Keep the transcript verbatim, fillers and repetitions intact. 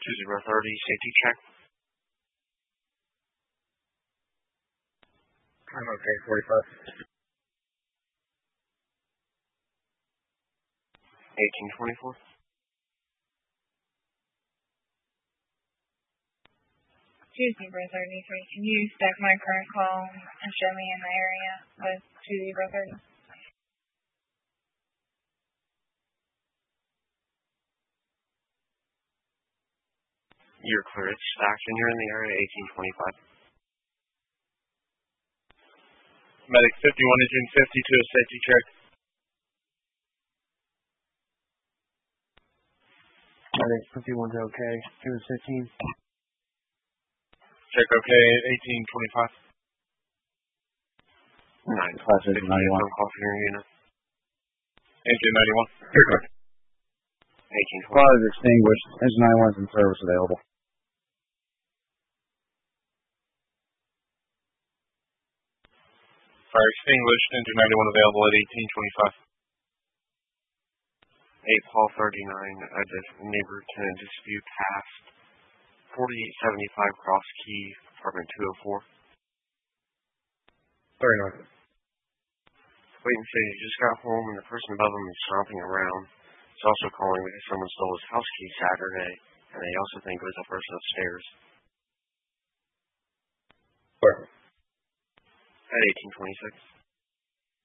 two zero thirty, safety check. I'm okay, forty-five. eighteen twenty-four. two zero thirty-three. Can you stack my current call and show me in the area with two zero thirty? You're clear. It's stacked and you're in the area, eighteen twenty-five. Medic fifty-one, engine fifty-two, safety check. Medic fifty-one's okay. two is fifteen. Check okay, eighteen twenty-five. nine Class engine ninety-one. Call for your unit. Engine ninety-one. eighteen Squad twenty. is extinguished. Engine ninety-one is in service available. Fire extinguished, engine ninety-one available at eighteen twenty-five. eight Paul thirty-nine, a neighbor tenant dispute past forty-eight seventy-five Cross Key, apartment two oh four. thirty-nine. Clayton said he just got home and the person above him is stomping around. He's also calling because someone stole his house key Saturday, and they also think it was a person upstairs. Where? At eighteen twenty-six.